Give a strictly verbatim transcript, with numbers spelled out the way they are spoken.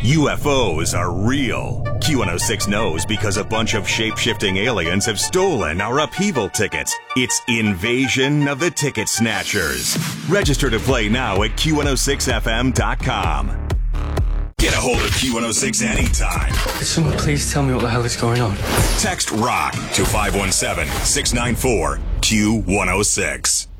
U F Os are real. Q one oh six knows because a bunch of shape-shifting aliens have stolen our upheaval tickets. It's Invasion of the Ticket Snatchers. Register to play now at Q one oh six F M dot com. Get a hold of Q one oh six anytime. Could someone please tell me what the hell is going on? Text ROCK to five one seven, six nine four, Q one oh six.